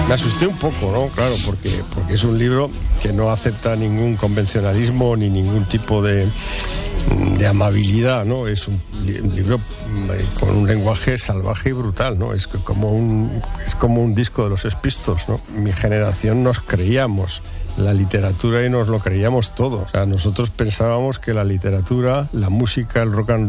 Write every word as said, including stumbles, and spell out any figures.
Me asusté un poco, ¿no? Claro, porque, porque es un libro que no acepta ningún convencionalismo ni ningún tipo de, de amabilidad, ¿no? Es un, un libro con un lenguaje salvaje y brutal, ¿no? Es como un, es como un disco de los Sex Pistols, ¿no? Mi generación nos creíamos la literatura y nos lo creíamos todo. O sea, nosotros pensábamos que la literatura, la música, el rock and